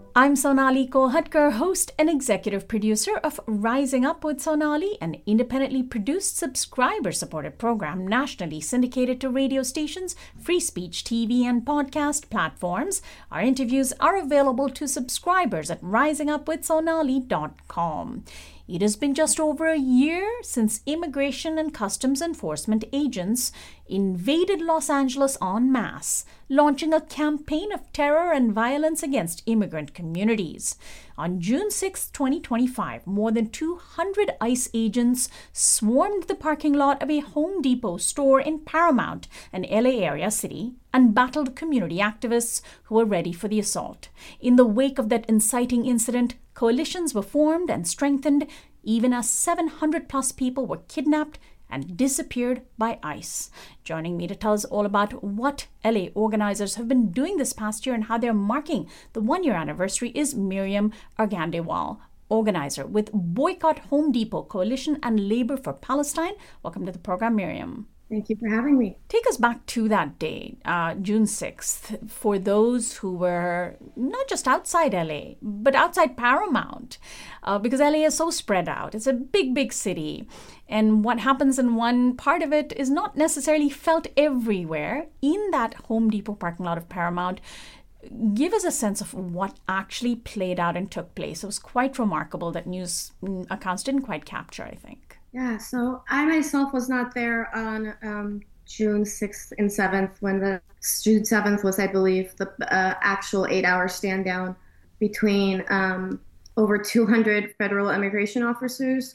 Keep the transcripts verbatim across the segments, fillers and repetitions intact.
I'm Sonali Kolhatkar, host and executive producer of Rising Up with Sonali, an independently produced, subscriber-supported program nationally syndicated to radio stations, free speech T V, and podcast platforms. Our interviews are available to subscribers at rising up with sonali dot com. It has been just over a year since Immigration and Customs Enforcement agents invaded Los Angeles en masse, launching a campaign of terror and violence against immigrant communities. On June sixth, twenty twenty-five, more than two hundred ICE agents swarmed the parking lot of a Home Depot store in Paramount, an L A area city, and battled community activists who were ready for the assault. In the wake of that inciting incident, coalitions were formed and strengthened, even as seven hundred plus people were kidnapped and disappeared by ICE. Joining me to tell us all about what L A organizers have been doing this past year and how they're marking the one-year anniversary is Miriam Argandewal, organizer with Boycott Home Depot Coalition and Labor for Palestine. Welcome to the program, Miriam. Thank you for having me. Take us back to that day, uh, June sixth, for those who were not just outside L A, but outside Paramount, uh, because L A is so spread out. It's a big, big city. And what happens in one part of it is not necessarily felt everywhere. In that Home Depot parking lot of Paramount, give us a sense of what actually played out and took place. It was quite remarkable that news accounts didn't quite capture, I think. Yeah, so I myself was not there on um, June sixth and seventh when the June seventh was, I believe, the uh, actual eight-hour stand down between um, over two hundred federal immigration officers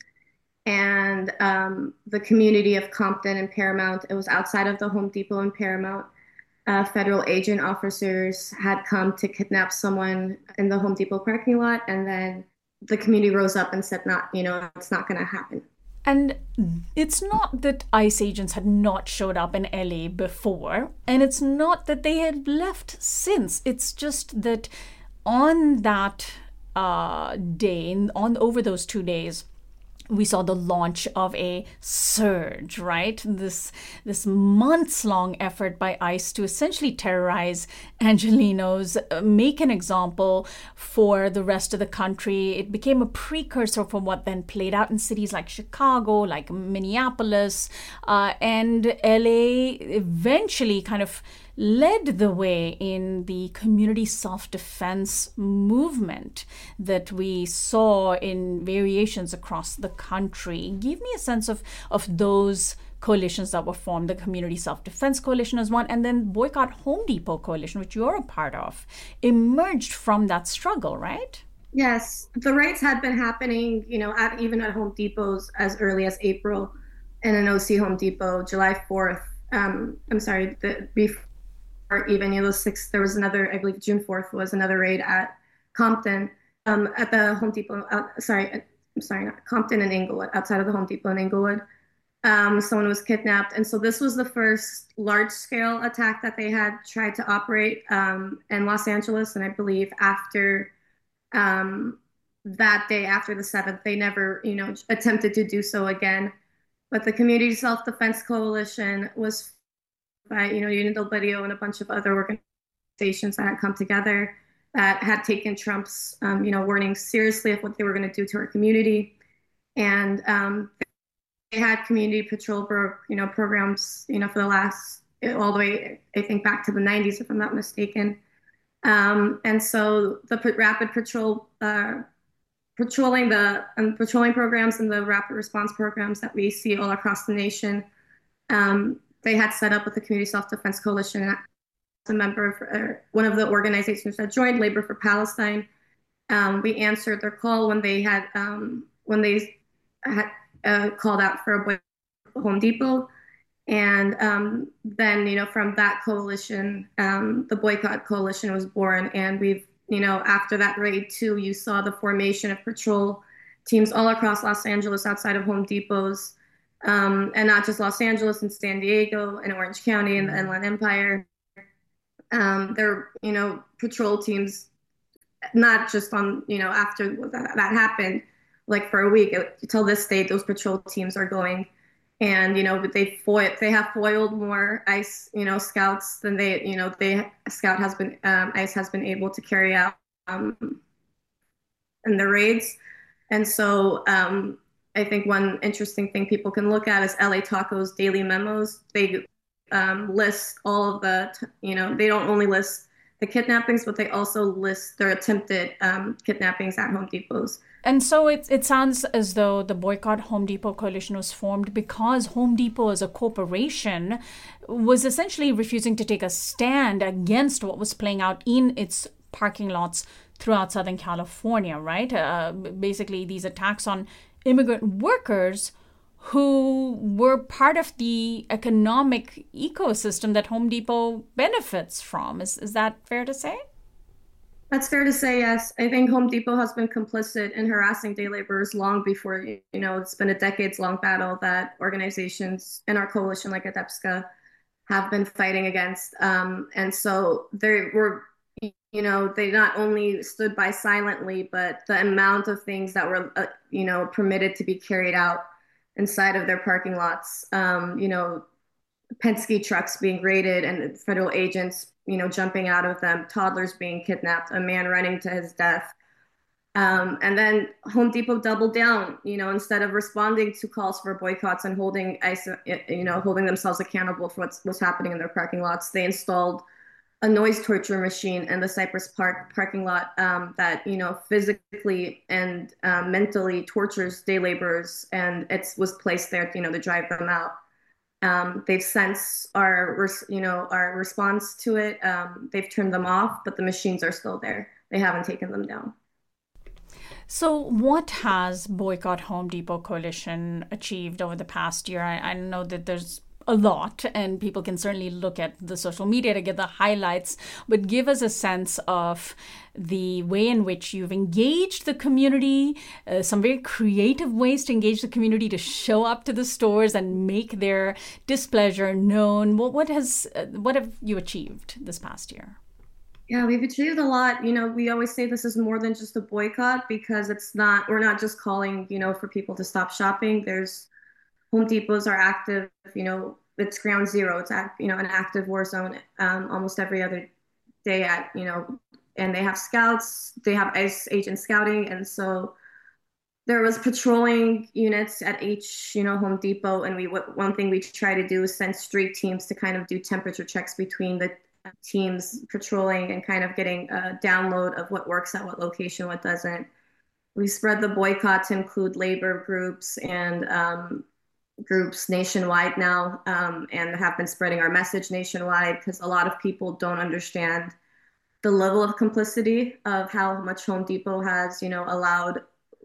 and um, the community of Compton and Paramount. It was outside of the Home Depot in Paramount. Uh, federal agent officers had come to kidnap someone in the Home Depot parking lot, and then the community rose up and said, "Not, you know, it's not going to happen." And it's not that ICE agents had not showed up in L A before, and it's not that they had left since. It's just that on that uh, day, on over those two days, we saw the launch of a surge, right? This this months-long effort by ICE to essentially terrorize Angelenos, uh, make an example for the rest of the country. It became a precursor for what then played out in cities like Chicago, like Minneapolis, uh, and L A eventually kind of led the way in the community self-defense movement that we saw in variations across the country. Give me a sense of, of those coalitions that were formed. The Community Self-Defense Coalition is one, and then Boycott Home Depot Coalition, which you're a part of, emerged from that struggle, right? Yes, the raids had been happening, you know, at even at Home Depots as early as April, and in O C Home Depot, July fourth. Um, I'm sorry, the before. Or even, you know, the sixth, there was another, I believe June fourth was another raid at Compton, um, at the Home Depot, uh, sorry, I'm sorry, not Compton and Inglewood, outside of the Home Depot in Inglewood. Um, someone was kidnapped. And so this was the first large scale attack that they had tried to operate um, in Los Angeles. And I believe after um, that day, after the seventh, they never, you know, attempted to do so again. But the Community Self-Defense Coalition was by, you know, Unidad Barrio and a bunch of other organizations that had come together that had taken Trump's, um, you know, warnings seriously of what they were going to do to our community. And um, they had community patrol, you know, programs, you know, for the last, all the way, I think, back to the nineties, if I'm not mistaken. Um, and so the rapid patrol, uh, patrolling the um, patrolling programs and the rapid response programs that we see all across the nation, um, they had set up with the Community Self-Defense Coalition. As a member of uh, one of the organizations that joined Labor for Palestine, um, we answered their call when they had um, when they had uh, called out for a boycott of Home Depot, and um, then, you know, from that coalition, um, the Boycott Coalition was born. And we've, you know, after that raid too, you saw the formation of patrol teams all across Los Angeles, outside of Home Depots. Um, and not just Los Angeles and San Diego and Orange County and the Inland Empire. Um, there, you know, patrol teams, not just on, you know, after that, that happened, like for a week, until this day, those patrol teams are going. And, you know, they foil, they have foiled more ICE, you know, scouts than they, you know, they, Scout has been, um, ICE has been able to carry out. Um, and the raids. And so um, I think one interesting thing people can look at is L A Taco's daily memos. They um, list all of the, you know, they don't only list the kidnappings, but they also list their attempted um, kidnappings at Home Depots. And so it, it sounds as though the Boycott Home Depot coalition was formed because Home Depot as a corporation was essentially refusing to take a stand against what was playing out in its parking lots throughout Southern California, right? Uh, basically, these attacks on immigrant workers who were part of the economic ecosystem that Home Depot benefits from. Is, is that fair to say? That's fair to say, yes. I think Home Depot has been complicit in harassing day laborers long before, you know, it's been a decades-long battle that organizations in our coalition like ADEPSCA have been fighting against. Um, and so they were, you know, they not only stood by silently, but the amount of things that were, uh, you know, permitted to be carried out inside of their parking lots, um, you know, Penske trucks being raided and federal agents, you know, jumping out of them, toddlers being kidnapped, a man running to his death. Um, and then Home Depot doubled down, you know, instead of responding to calls for boycotts and holding, you know, holding themselves accountable for what's, what's happening in their parking lots. They installed a noise torture machine in the Cypress Park parking lot um, that, you know, physically and uh, mentally tortures day laborers, and it was placed there, you know, to drive them out. Um, they've since our, you know, our response to it. Um, they've turned them off, but the machines are still there. They haven't taken them down. So, what has Boycott Home Depot Coalition achieved over the past year? I, I know that there's a lot, and people can certainly look at the social media to get the highlights, but give us a sense of the way in which you've engaged the community, uh, some very creative ways to engage the community to show up to the stores and make their displeasure known. What, what has uh, what have you achieved this past year? Yeah, we've achieved a lot. You know, we always say this is more than just a boycott because it's not, we're not just calling, you know, for people to stop shopping. There's Home Depots are active, you know, it's ground zero. It's, act, you know, an active war zone um, almost every other day at, you know, and they have scouts, they have ICE agent scouting. And so there was patrolling units at each, you know, Home Depot. And we, one thing we try to do is send street teams to kind of do temperature checks between the teams patrolling and kind of getting a download of what works at what location, what doesn't. We spread the boycott to include labor groups and um, groups nationwide now, um, and have been spreading our message nationwide because a lot of people don't understand the level of complicity of how much Home Depot has, you know, allowed,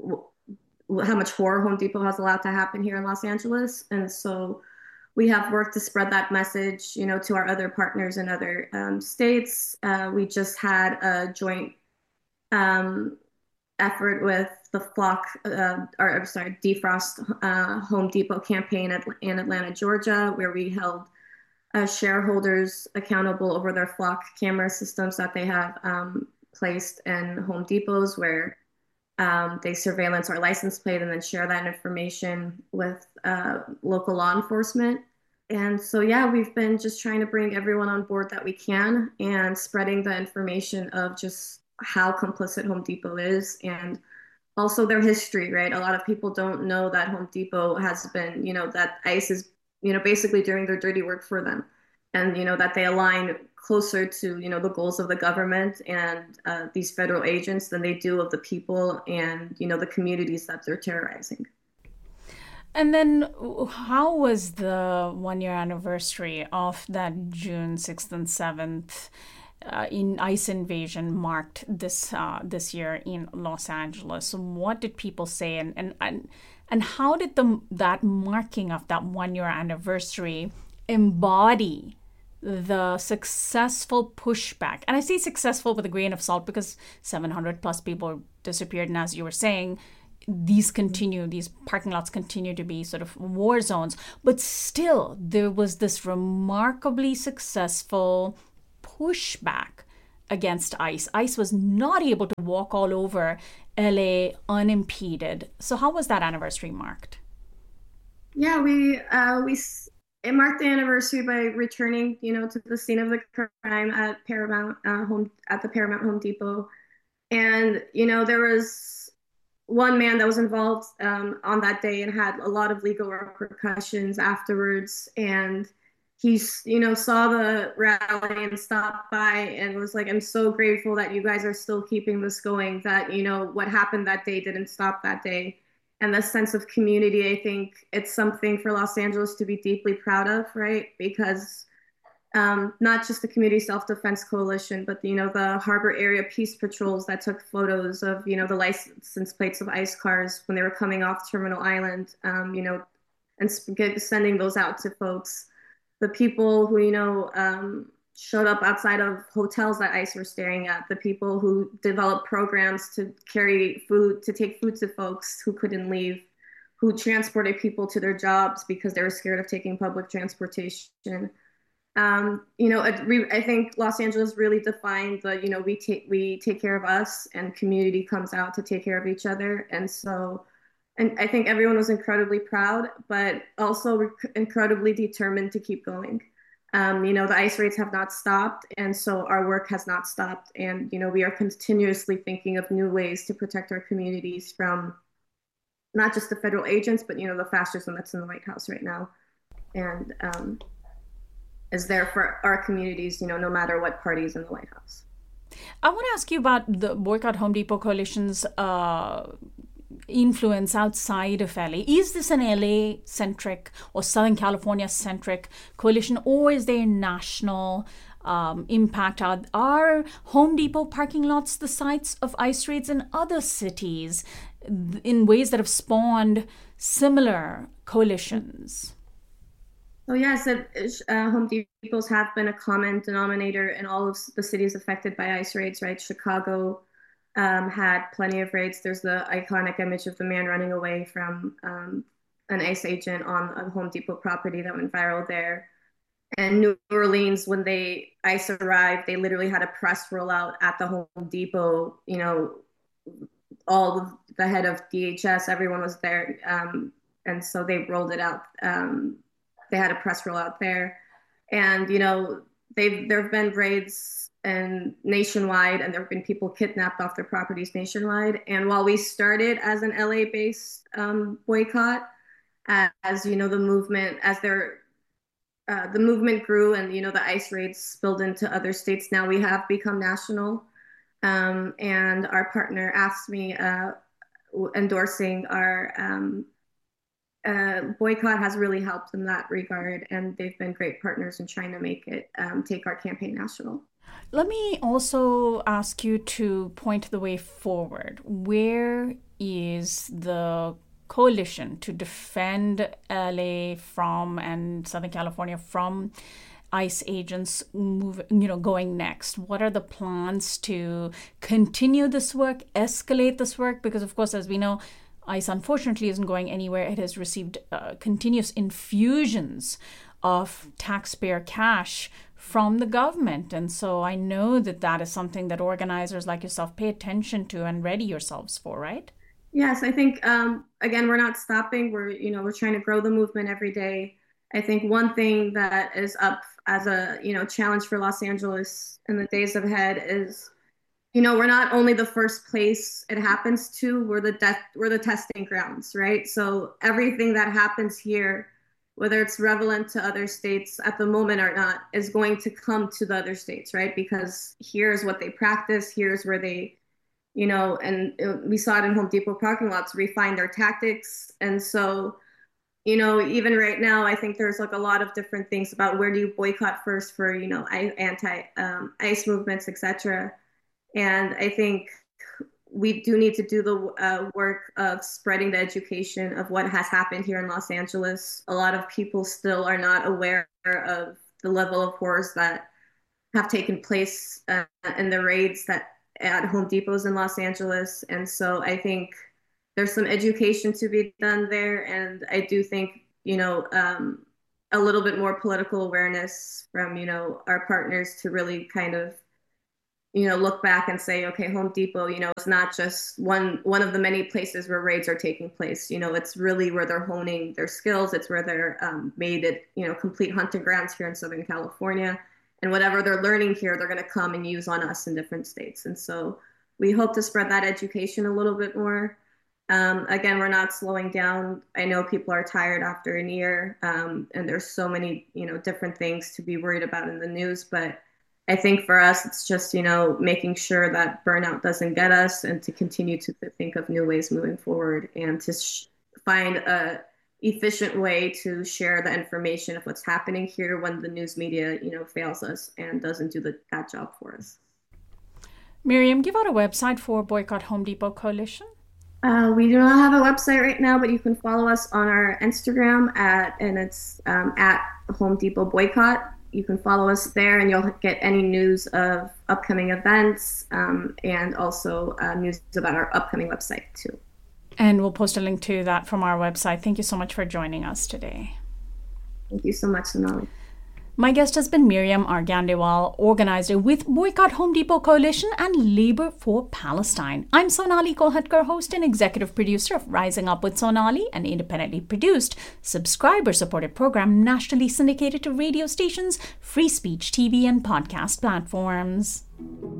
how much horror Home Depot has allowed to happen here in Los Angeles. And so we have worked to spread that message, you know, to our other partners in other um, states. Uh, we just had a joint um, effort with the Flock, uh, or I'm sorry, Defrost uh, Home Depot campaign at, in Atlanta, Georgia, where we held uh, shareholders accountable over their Flock camera systems that they have um, placed in Home Depots, where um, they surveillance our license plate and then share that information with uh, local law enforcement. And so, yeah, we've been just trying to bring everyone on board that we can and spreading the information of just how complicit Home Depot is and also their history, right? A lot of people don't know that Home Depot has been, you know, that ICE is, you know, basically doing their dirty work for them. And, you know, that they align closer to, you know, the goals of the government and uh, these federal agents than they do of the people and, you know, the communities that they're terrorizing. And then how was the one-year anniversary of that June sixth and seventh uh, in ICE invasion marked this uh, this year in Los Angeles? What did people say, and and and, and how did the that marking of that one-year anniversary embody the successful pushback? And I say successful with a grain of salt because seven hundred plus people disappeared, and as you were saying, these continue, these parking lots continue to be sort of war zones. But still, there was this remarkably successful pushback against ICE. ICE was not able to walk all over L A unimpeded. So how was that anniversary marked? Yeah, we uh, we it marked the anniversary by returning, you know, to the scene of the crime at Paramount uh, Home at the Paramount Home Depot, and you know there was one man that was involved um, on that day and had a lot of legal repercussions afterwards. And he's, you know, saw the rally and stopped by and was like, I'm so grateful that you guys are still keeping this going, that, you know, what happened that day didn't stop that day. And the sense of community, I think it's something for Los Angeles to be deeply proud of, right? Because um, not just the Community Self-Defense Coalition, but you know the Harbor Area Peace Patrols that took photos of you know the license plates of ICE cars when they were coming off Terminal Island, um, you know, and sending those out to folks. The people who you know um, showed up outside of hotels that ICE were staring at. The people who developed programs to carry food, to take food to folks who couldn't leave, who transported people to their jobs because they were scared of taking public transportation. Um, you know, I think Los Angeles really defined the, you know, we take we take care of us and community comes out to take care of each other. And so, and I think everyone was incredibly proud, but also incredibly determined to keep going. Um, you know, the ICE raids have not stopped, and so our work has not stopped. And, you know, we are continuously thinking of new ways to protect our communities from not just the federal agents, but, you know, the fascism that's in the White House right now. And, um, is there for our communities, you know, no matter what party's in the White House. I want to ask you about the Boycott Home Depot Coalition's uh, influence outside of L A. Is this an L A-centric or Southern California-centric coalition, or is there national um, impact? Are, are Home Depot parking lots the sites of ICE raids in other cities in ways that have spawned similar coalitions? So yes, uh, Home Depots have been a common denominator in all of the cities affected by ICE raids, right? Chicago um, had plenty of raids. There's the iconic image of the man running away from um, an ICE agent on a Home Depot property that went viral there. And New Orleans, when they ICE arrived, they literally had a press rollout at the Home Depot. You know, all the head of D H S, everyone was there, um, and so they rolled it out. Um, They had a press rollout there, and you know they've there have been raids and nationwide, and there have been people kidnapped off their properties nationwide. And while we started as an L A-based um, boycott, as, as you know the movement as their uh, the movement grew, and you know the ICE raids spilled into other states. Now we have become national, um, and our partner AFSCME uh, endorsing our. Um, Uh, boycott has really helped in that regard, and they've been great partners in trying to make it um, take our campaign national. Let me also ask you to point the way forward. Where is the coalition to defend L A from and Southern California from ICE agents move, you know, going next? What are the plans to continue this work, escalate this work? Because, of course, as we know, ICE unfortunately isn't going anywhere. It has received uh, continuous infusions of taxpayer cash from the government. And so I know that that is something that organizers like yourself pay attention to and ready yourselves for, right? Yes, I think, um, again, we're not stopping. We're, you know, we're trying to grow the movement every day. I think one thing that is up as a, you know, challenge for Los Angeles in the days ahead is, you know, we're not only the first place it happens to, we're the death, we're the testing grounds, right? So everything that happens here, whether it's relevant to other states at the moment or not, is going to come to the other states, right? Because here's what they practice, here's where they, you know, and we saw it in Home Depot parking lots, refine their tactics. And so, you know, even right now, I think there's like a lot of different things about where do you boycott first for, you know, anti um, ICE movements, et cetera. And I think we do need to do the uh, work of spreading the education of what has happened here in Los Angeles. A lot of people still are not aware of the level of horrors that have taken place uh, in the raids that at Home Depots in Los Angeles. And so I think there's some education to be done there. And I do think, you know, um, a little bit more political awareness from, you know, our partners to really kind of, you know, look back and say, okay, Home Depot, you know, it's not just one one of the many places where raids are taking place. You know, it's really where they're honing their skills. It's where they're um, made it, you know, complete hunting grounds here in Southern California. And whatever they're learning here, they're going to come and use on us in different states. And so we hope to spread that education a little bit more. Um, again, we're not slowing down. I know people are tired after a year, um, and there's so many, you know, different things to be worried about in the news. But I think for us, it's just, you know, making sure that burnout doesn't get us, and to continue to think of new ways moving forward, and to sh- find a efficient way to share the information of what's happening here when the news media, you know, fails us and doesn't do the, that job for us. Miriam, give out a website for Boycott Home Depot Coalition. Uh, we do not have a website right now, but you can follow us on our Instagram at, and it's um, at Home Depot Boycott. You can follow us there, and you'll get any news of upcoming events, um, and also uh, news about our upcoming website too. And we'll post a link to that from our website. Thank you so much for joining us today. Thank you so much, Sonali. My guest has been Miriam Argandewal, organizer with Boycott Home Depot Coalition and Labor for Palestine. I'm Sonali Kolhatkar, host and executive producer of Rising Up with Sonali, an independently produced, subscriber-supported program nationally syndicated to radio stations, free speech T V, and podcast platforms.